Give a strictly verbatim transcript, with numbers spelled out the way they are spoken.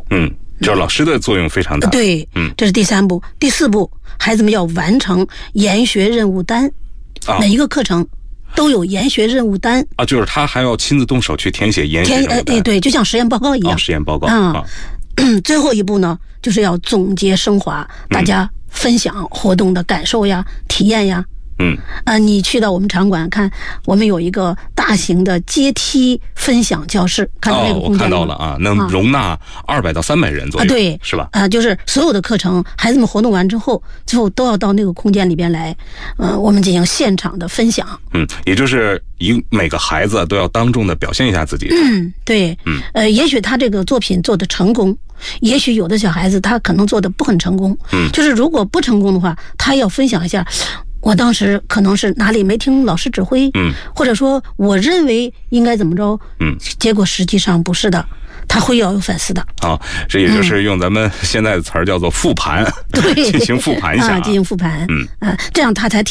嗯，就是老师的作用非常大。 对，嗯，这是第三步。第四步，孩子们要完成研学任务单，啊、每一个课程都有研学任务单啊，就是他还要亲自动手去填写研学任务单。 对对，就像实验报告一样。 哦、实验报告啊、嗯。最后一步呢，就是要总结升华，大家分享活动的感受呀、体验呀。 嗯， 啊、呃，你去到我们场馆看，我们有一个大型的阶梯分享教室，看到那个空间哦，我看到了啊，能容纳二百到三百人左右，啊、 对， 是吧？ 啊、呃，就是所有的课程，孩子们活动完之后，最后都要到那个空间里边来，呃，我们进行现场的分享。 嗯，也就是一每个孩子都要当众的表现一下自己。 嗯，对，嗯，呃，也许他这个作品做得成功。也许有的小孩子他可能做的不很成功，嗯，就是如果不成功的话，他要分享一下，我当时可能是哪里没听老师指挥，嗯，或者说我认为应该怎么着，嗯，结果实际上不是的，他会要有反思的。 好、哦，这也就是用咱们现在的词儿叫做复盘， 对， 进行复盘一下、啊， 进行复盘，嗯，啊，这样他才。